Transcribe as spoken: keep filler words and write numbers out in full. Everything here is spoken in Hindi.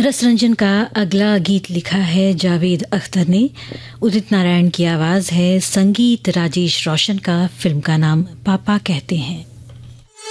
रसरंजन का अगला गीत लिखा है जावेद अख्तर ने। उदित नारायण की आवाज है, संगीत राजेश रोशन का, फिल्म का नाम पापा कहते हैं।